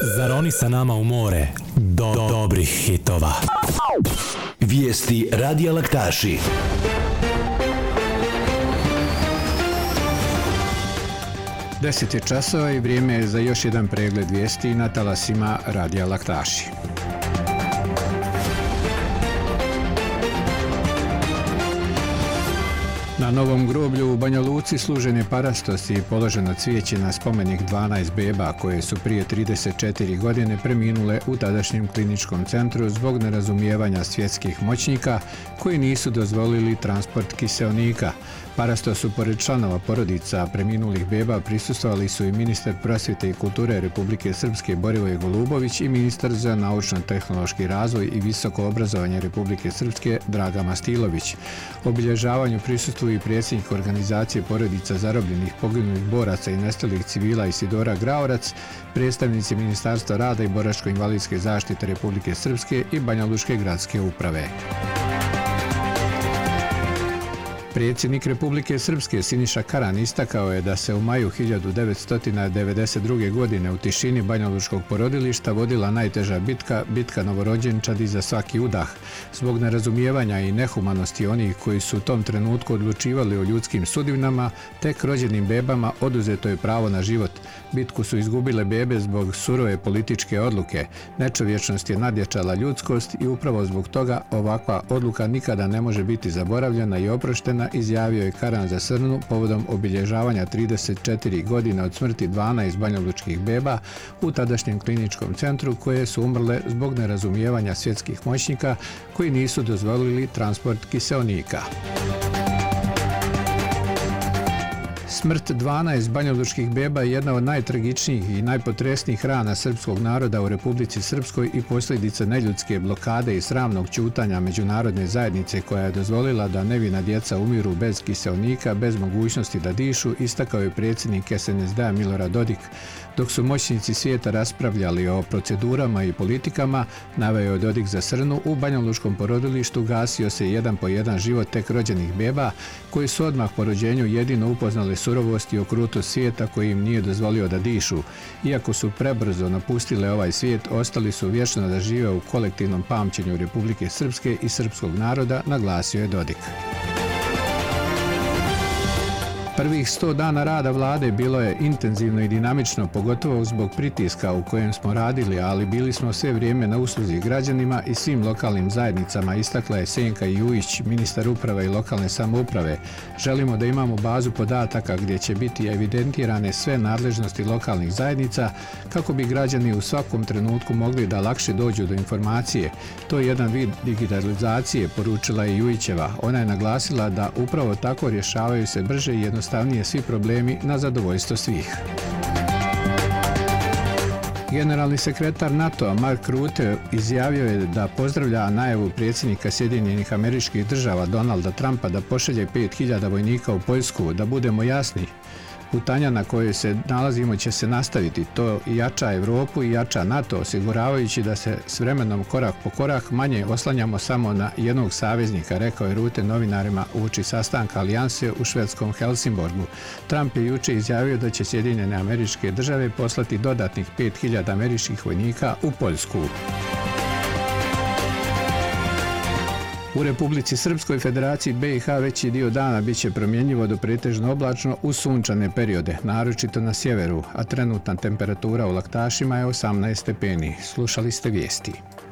Zar oni sa nama u more dobrih hitova? Vijesti Radija Laktaši. Deset je časova i vrijeme je za još jedan pregled vijesti na talasima Radija Laktaši. Na Novom groblju u Banja Luci služen je parastos i položeno cvijeće na spomenik 12 beba koje su prije 34 godine preminule u tadašnjem kliničkom centru zbog nerazumijevanja svjetskih moćnika koji nisu dozvolili transport kiseonika. Parastosu pored članova porodica preminulih beba prisustvovali su i ministar prosvjete i kulture Republike Srpske Borivoje Golubović i ministar za naučno-tehnološki razvoj i visoko obrazovanje Republike Srpske Draga Mastilović. Obilježavanju prisustvuju i predsjednik organizacije porodica zarobljenih poginulih boraca i nestalih civila Isidora Graorac, predstavnici Ministarstva rada i boračko-invalidske zaštite Republike Srpske i Banja Lučke gradske uprave. Predsjednik Republike Srpske Siniša Karan istakao je da se u maju 1992. godine u tišini banjalučkog porodilišta vodila najteža bitka novorođenčadi za svaki udah. Zbog nerazumijevanja i nehumanosti onih koji su u tom trenutku odlučivali o ljudskim sudbinama, tek rođenim bebama oduzeto je pravo na život. Bitku su izgubile bebe zbog surove političke odluke. Nečovječnost je nadjačala ljudskost i upravo zbog toga ovakva odluka nikada ne može biti zaboravljena i oproštena, izjavio je Karan za Srnu povodom obilježavanja 34 godine od smrti 12 banjalučkih beba u tadašnjem kliničkom centru koje su umrle zbog nerazumijevanja svjetskih moćnika koji nisu dozvolili transport kiseonika. Smrt 12 banjalučkih beba je jedna od najtragičnijih i najpotresnijih rana srpskog naroda u Republici Srpskoj i posljedica neljudske blokade i sramnog ćutanja međunarodne zajednice koja je dozvolila da nevina djeca umiru bez kiseonika, bez mogućnosti da dišu, istakao je predsjednik SNSD-a Milorad Dodik. Dok su moćnici svijeta raspravljali o procedurama i politikama, naveo je Dodik za Srnu, u banjalučkom porodilištu gasio se jedan po jedan život tek rođenih beba koji su odmah po rođenju jedino upoznali surovost i okrutost svijeta koji im nije dozvolio da dišu. Iako su prebrzo napustile ovaj svijet, ostali su vječno da žive u kolektivnom pamćenju Republike Srpske i srpskog naroda, naglasio je Dodik. Prvih 100 dana rada vlade bilo je intenzivno i dinamično, pogotovo zbog pritiska u kojem smo radili, ali bili smo sve vrijeme na usluzi građanima i svim lokalnim zajednicama, istakla je Senka Jujić, ministar uprave i lokalne samouprave. Želimo da imamo bazu podataka gdje će biti evidentirane sve nadležnosti lokalnih zajednica kako bi građani u svakom trenutku mogli da lakše dođu do informacije. To je jedan vid digitalizacije, poručila je Jujićeva. Ona je naglasila da upravo tako rješavaju se brže i jednostavnije svi problemi na zadovoljstvo svih. Generalni sekretar NATO-a Mark Rutte izjavio je da pozdravlja najavu predsjednika Sjedinjenih Američkih Država Donalda Trumpa da pošalje 5000 vojnika u Poljsku. Da budemo jasni, putanja na kojoj se nalazimo će se nastaviti. To jača Europu i jača NATO, osiguravajući da se s vremenom korak po korak manje oslanjamo samo na jednog saveznika, rekao je Rutte novinarima uoči sastanka alijanse u švedskom Helsingborgu. Trump je juče izjavio da će Sjedinjene Američke Države poslati dodatnih 5000 američkih vojnika u Poljsku. U Republici Srpskoj Federaciji BiH veći dio dana bit će promjenjivo do pretežno oblačno uz sunčane periode, naročito na sjeveru, a trenutna temperatura u Laktašima je 18 stepeni. Slušali ste vijesti.